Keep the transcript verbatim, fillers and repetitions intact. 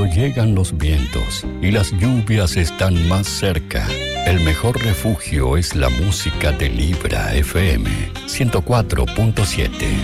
llegan los vientos y las lluvias están más cerca, el mejor refugio es la música de Libra F M ciento cuatro punto siete.